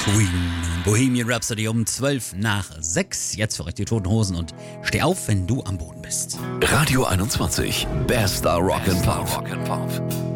Queen, Bohemian Rhapsody um 5:12. Jetzt für euch die Toten Hosen und steh auf, wenn du am Boden bist. Radio 21, bester Rock and Pop.